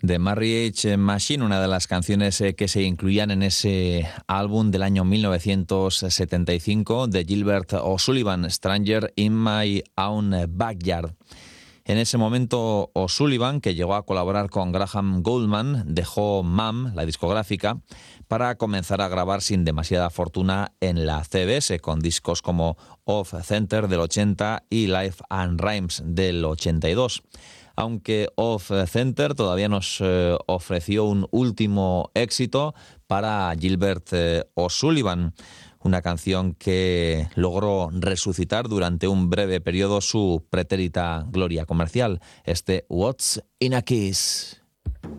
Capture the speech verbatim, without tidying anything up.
The Marriage Machine, una de las canciones eh, que se incluían en ese álbum del año mil novecientos setenta y cinco de Gilbert O'Sullivan, Stranger in My Own Backyard. En ese momento, O'Sullivan, que llegó a colaborar con Graham Gouldman, dejó M A M, la discográfica, para comenzar a grabar sin demasiada fortuna en la C B S, con discos como Off Center del ochenta y Life and Rhymes del ochenta y dos. Aunque Off Center todavía nos eh, ofreció un último éxito para Gilbert eh, O'Sullivan, una canción que logró resucitar durante un breve periodo su pretérita gloria comercial, este What's in a Kiss.